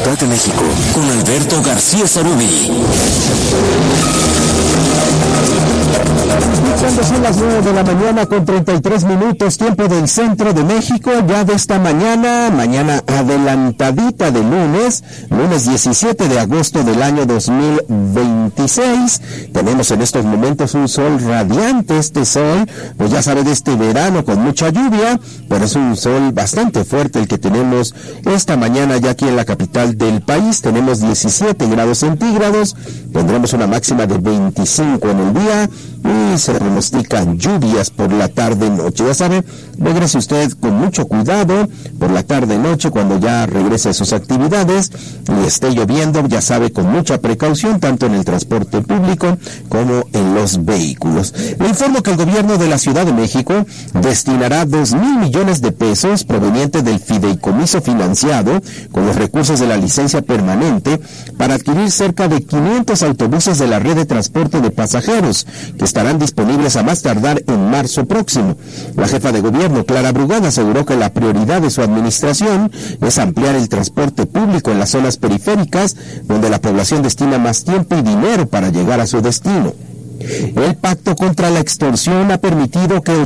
Ciudad de México, con Alberto García Sarubí. Cuando son las 9 de la mañana con 33 minutos, tiempo del centro de México, ya de esta mañana adelantadita de lunes 17 de agosto del año 2026. Tenemos en estos momentos un sol radiante, este sol, pues ya sabe, de este verano con mucha lluvia, pero es un sol bastante fuerte el que tenemos esta mañana ya aquí en la capital del país. Tenemos 17 grados centígrados, tendremos una máxima de 25 en el día y se pronostican lluvias por la tarde-noche. Ya sabe, regrese usted con mucho cuidado por la tarde-noche cuando ya regrese a sus actividades y esté lloviendo, ya sabe, con mucha precaución, tanto en el transporte público como en los vehículos. Le informo que el gobierno de la Ciudad de México destinará 2,000 millones de pesos provenientes del fideicomiso financiado con los recursos de la licencia permanente para adquirir cerca de 500 autobuses de la red de transporte de pasajeros que estarán disponibles a más tardar en marzo próximo. La jefa de gobierno, Clara Brugada, aseguró que la prioridad de su administración es ampliar el transporte público en las zonas periféricas, donde la población destina más tiempo y dinero para llegar a su destino. El pacto contra la extorsión ha permitido que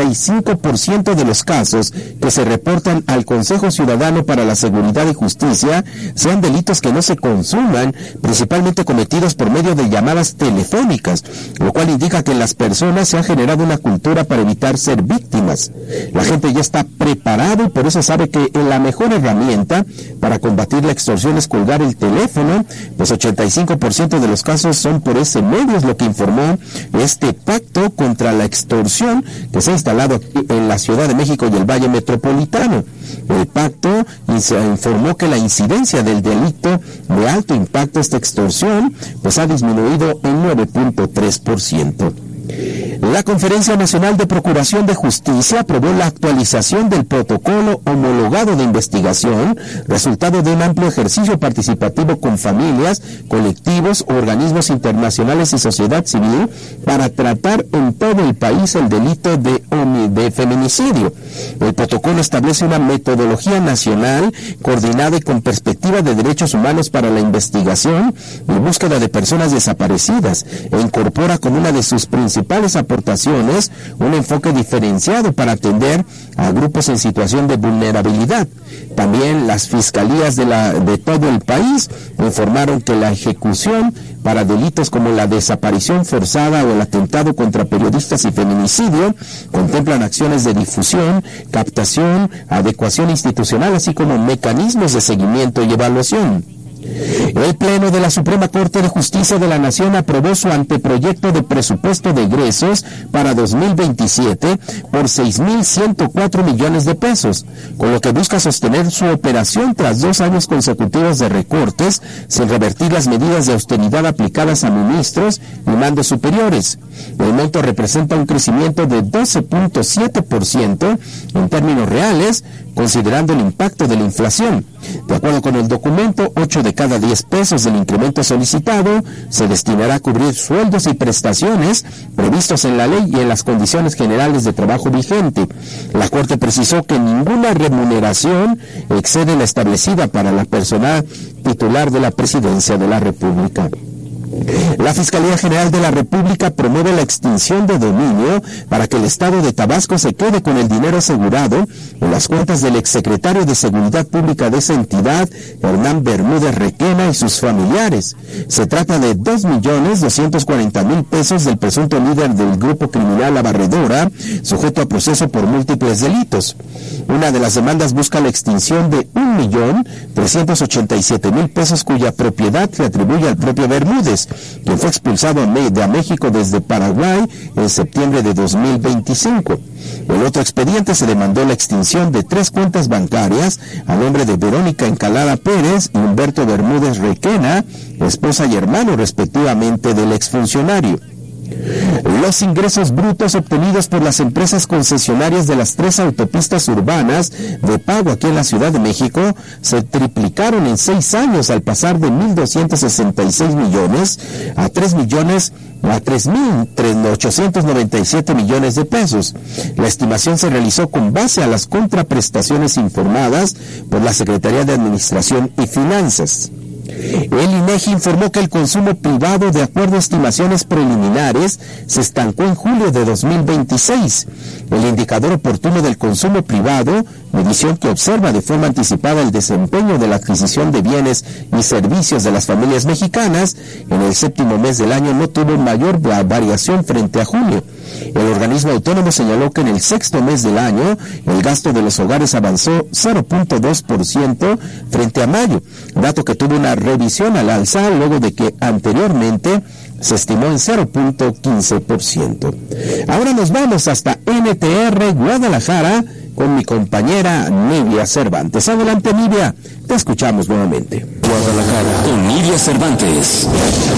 85% de los casos que se reportan al Consejo Ciudadano para la Seguridad y Justicia sean delitos que no se consuman, principalmente cometidos por medio de llamadas telefónicas, lo cual indica que en las personas se ha generado una cultura para evitar ser víctimas. La gente ya está preparada y por eso sabe que la mejor herramienta para combatir la extorsión es colgar el teléfono, pues 85% de los casos son por ese medio, es lo que informó este pacto contra la extorsión que se ha instalado aquí en la Ciudad de México y el Valle Metropolitano. El pacto se informó que la incidencia del delito de alto impacto, esta extorsión, pues ha disminuido en 9.3%. La Conferencia Nacional de Procuración de Justicia aprobó la actualización del protocolo homologado de investigación, resultado de un amplio ejercicio participativo con familias, colectivos, organismos internacionales y sociedad civil para tratar en todo el país el delito de feminicidio. El protocolo establece una metodología nacional coordinada y con perspectiva de derechos humanos para la investigación y búsqueda de personas desaparecidas e incorpora como una de sus principales aportaciones un enfoque diferenciado para atender a grupos en situación de vulnerabilidad. También las fiscalías de todo el país informaron que la ejecución para delitos como la desaparición forzada o el atentado contra periodistas y feminicidio contemplan acciones de difusión, captación, adecuación institucional, así como mecanismos de seguimiento y evaluación. El Pleno de la Suprema Corte de Justicia de la Nación aprobó su anteproyecto de presupuesto de egresos para 2027 por 6,104 millones de pesos, con lo que busca sostener su operación tras 2 años consecutivos de recortes, sin revertir las medidas de austeridad aplicadas a ministros y mandos superiores. El monto representa un crecimiento de 12.7% en términos reales, considerando el impacto de la inflación. De acuerdo con el documento, 8 de cada 10 pesos del incremento solicitado se destinará a cubrir sueldos y prestaciones previstos en la ley y en las condiciones generales de trabajo vigente. La Corte precisó que ninguna remuneración excede la establecida para la persona titular de la Presidencia de la República. La Fiscalía General de la República promueve la extinción de dominio para que el Estado de Tabasco se quede con el dinero asegurado en las cuentas del exsecretario de Seguridad Pública de esa entidad, Hernán Bermúdez Requena, y sus familiares. Se trata de 2,240,000 pesos del presunto líder del grupo criminal La Barredora, sujeto a proceso por múltiples delitos. Una de las demandas busca la extinción de 1,387,000 pesos cuya propiedad se atribuye al propio Bermúdez, quien fue expulsado de México desde Paraguay en septiembre de 2025. En otro expediente se demandó la extinción de 3 cuentas bancarias a nombre de Verónica Encalada Pérez y Humberto Bermúdez Requena, esposa y hermano respectivamente del exfuncionario. Los ingresos brutos obtenidos por las empresas concesionarias de las 3 autopistas urbanas de pago aquí en la Ciudad de México se triplicaron en 6 años al pasar de 1,266 millones a 3,897 millones de pesos. La estimación se realizó con base a las contraprestaciones informadas por la Secretaría de Administración y Finanzas. El INEGI informó que el consumo privado, de acuerdo a estimaciones preliminares, se estancó en julio de 2026. El indicador oportuno del consumo privado, medición que observa de forma anticipada el desempeño de la adquisición de bienes y servicios de las familias mexicanas, en el 7º mes del año no tuvo mayor variación frente a julio. El organismo autónomo señaló que en el 6º mes del año el gasto de los hogares avanzó 0.2% frente a mayo, dato que tuvo una revisión al alza luego de que anteriormente se estimó en 0.15%. Ahora nos vamos hasta NTR Guadalajara con mi compañera Nidia Cervantes. Adelante, Nidia, te escuchamos nuevamente. Guadalajara con Nidia Cervantes.